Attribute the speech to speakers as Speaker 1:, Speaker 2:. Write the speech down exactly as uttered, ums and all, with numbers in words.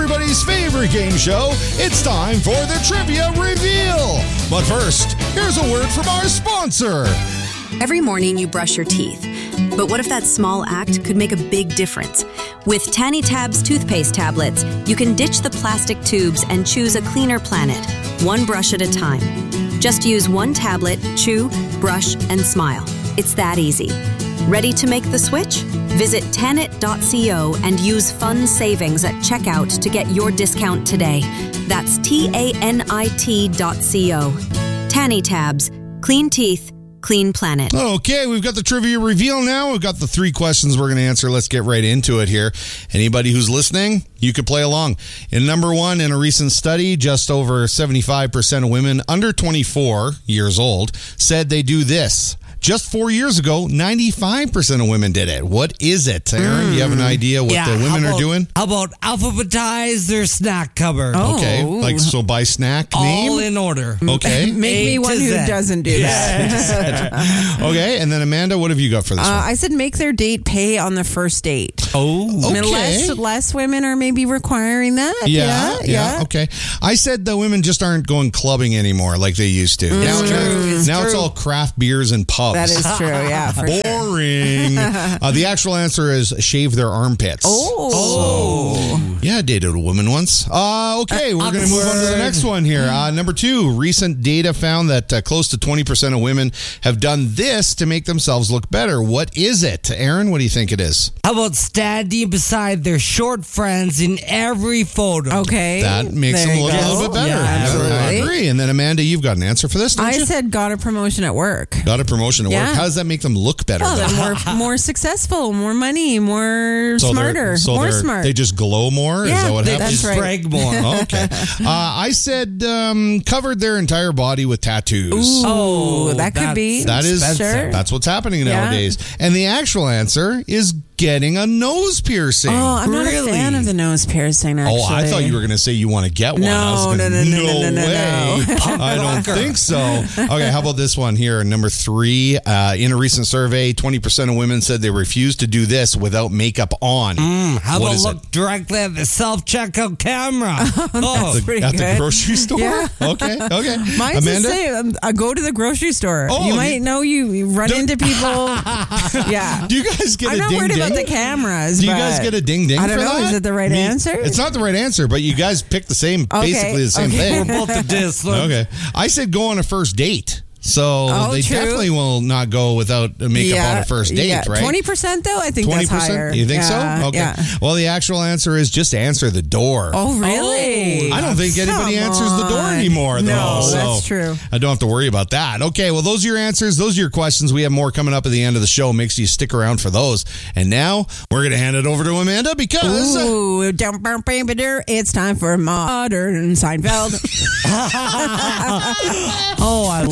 Speaker 1: everybody's favorite game show. It's time for the Trivia Reveal. But first, here's a word from our sponsor.
Speaker 2: Every morning you brush your teeth. But what if that small act could make a big difference? With Tanny Tabs toothpaste tablets, you can ditch the plastic tubes and choose a cleaner planet, one brush at a time. Just use one tablet, chew, brush, and smile. It's that easy. Ready to make the switch? Visit tanit dot co and use fun savings at checkout to get your discount today. That's T A N I T dot co. Tanny Tabs. Clean teeth. Clean planet.
Speaker 1: Okay, we've got the Trivia Reveal now. We've got the three questions we're going to answer. Let's get right into it here. Anybody who's listening, you could play along. In number one, in a recent study, just over seventy-five percent of women under twenty-four years old said they do this. Just four years ago, ninety-five percent of women did it. What is it, Aaron? Mm. You have an idea what
Speaker 3: yeah,
Speaker 1: the women
Speaker 3: about,
Speaker 1: are doing?
Speaker 3: How about alphabetize their snack cupboard?
Speaker 1: Oh. Okay, like so by snack name?
Speaker 3: All in order.
Speaker 1: Okay.
Speaker 4: Make
Speaker 3: A
Speaker 4: me one
Speaker 3: to
Speaker 4: who
Speaker 3: Z.
Speaker 4: doesn't do that.
Speaker 1: Okay, and then Amanda, what have you got for this
Speaker 4: Uh,
Speaker 1: one?
Speaker 4: I said make their date pay on the first date.
Speaker 3: Oh,
Speaker 4: I mean,
Speaker 1: okay.
Speaker 4: less, less women are maybe requiring that.
Speaker 1: Yeah,
Speaker 4: Yeah,
Speaker 1: yeah,
Speaker 4: yeah.
Speaker 1: okay. I said the women just aren't going clubbing anymore like they used to. Now,
Speaker 3: true.
Speaker 1: now,
Speaker 3: It's
Speaker 1: now it's
Speaker 4: true.
Speaker 1: all craft beers and pubs.
Speaker 4: That is true, yeah. For sure.
Speaker 1: Boring. uh, the actual answer is shave their armpits.
Speaker 4: Oh.
Speaker 1: Yeah, I dated a woman once. Uh, okay, we're going to move on to the next one here. Uh, number two, recent data found that uh, close to twenty percent of women have done this to make themselves look better. What is it? Aaron, what do you think it is?
Speaker 3: how about standing beside their short friends in every photo?
Speaker 4: Okay.
Speaker 1: That makes
Speaker 4: There
Speaker 1: them
Speaker 4: you
Speaker 1: look a
Speaker 4: go.
Speaker 1: little bit better.
Speaker 3: Yeah,
Speaker 1: I
Speaker 4: absolutely.
Speaker 1: agree. And then, Amanda, you've got an answer for this, don't
Speaker 4: I
Speaker 1: you?
Speaker 4: said got a promotion at work.
Speaker 1: Got a promotion at
Speaker 4: Yeah.
Speaker 1: work. How does that make them look better?
Speaker 4: Well,
Speaker 1: though?
Speaker 4: they're more, more successful, more money, more
Speaker 1: So they're-
Speaker 4: smarter,
Speaker 1: so
Speaker 4: more
Speaker 1: they're-
Speaker 4: smart.
Speaker 1: They just glow more? Is
Speaker 4: Yeah,
Speaker 1: that what
Speaker 4: they-
Speaker 1: happens?
Speaker 4: that's right.
Speaker 3: Brag more.
Speaker 1: Oh, okay. Uh, I said um, covered their entire body with tattoos.
Speaker 4: Ooh,
Speaker 3: Oh,
Speaker 4: that could
Speaker 3: that's
Speaker 4: be.
Speaker 1: That is
Speaker 4: Sure.
Speaker 1: that's what's happening
Speaker 4: Yeah.
Speaker 1: nowadays. And the actual answer is getting a nose piercing.
Speaker 4: Oh, I'm not a
Speaker 3: Really?
Speaker 4: fan of the nose piercing, actually.
Speaker 1: Oh, I thought you were going to say you want to get one.
Speaker 4: No,
Speaker 1: I was gonna,
Speaker 4: no, no, no, no, no, no,
Speaker 1: way.
Speaker 4: no.
Speaker 1: I don't think so. Okay, how about this one here? Number three, uh, in a recent survey, twenty percent of women said they refuse to do this without makeup on.
Speaker 3: Mm, how
Speaker 1: What
Speaker 3: about
Speaker 1: is
Speaker 3: look
Speaker 1: it?
Speaker 3: directly at the self-checkout camera? oh,
Speaker 1: The-
Speaker 4: pretty
Speaker 1: at the
Speaker 4: good.
Speaker 1: grocery store?
Speaker 4: Yeah.
Speaker 1: Okay, okay.
Speaker 4: Mine's
Speaker 1: Amanda?
Speaker 4: the same. Um, I go to the grocery store.
Speaker 1: Oh,
Speaker 4: you
Speaker 1: you-
Speaker 4: might know you, you run
Speaker 1: Don't-
Speaker 4: into people. Yeah.
Speaker 1: Do you guys get
Speaker 4: I'm
Speaker 1: a
Speaker 4: not
Speaker 1: ding
Speaker 4: worried
Speaker 1: ding?
Speaker 4: about the cameras.
Speaker 1: Do you
Speaker 4: but
Speaker 1: guys get a ding ding
Speaker 4: I don't
Speaker 1: for
Speaker 4: know.
Speaker 1: that?
Speaker 4: Is it the right
Speaker 1: Me-
Speaker 4: answer?
Speaker 1: It's not the right answer, but you guys picked the same,
Speaker 4: Okay,
Speaker 1: basically the same
Speaker 4: okay.
Speaker 1: thing.
Speaker 3: we're both a Disler.
Speaker 1: Okay. I said go on a first date. So
Speaker 4: Oh,
Speaker 1: they
Speaker 4: true.
Speaker 1: definitely will not go without makeup on a first date,
Speaker 4: yeah.
Speaker 1: right?
Speaker 4: twenty percent though, I think
Speaker 1: twenty
Speaker 4: that's higher.
Speaker 1: percent? You think
Speaker 4: Yeah,
Speaker 1: so? Okay.
Speaker 4: Yeah.
Speaker 1: Well, the actual answer is just answer the door.
Speaker 4: Oh, really?
Speaker 1: I don't think anybody
Speaker 4: Come
Speaker 1: answers the door
Speaker 4: on.
Speaker 1: anymore, though.
Speaker 4: No,
Speaker 1: so
Speaker 4: that's true.
Speaker 1: I don't have to worry about that. Okay, well, those are your answers. Those are your questions. We have more coming up at the end of the show. Make sure you stick around for those. And now we're going to hand it over to Amanda because...
Speaker 4: Ooh, dum, bum, bam, ba, der. It's time for Modern Seinfeld.
Speaker 3: Oh, I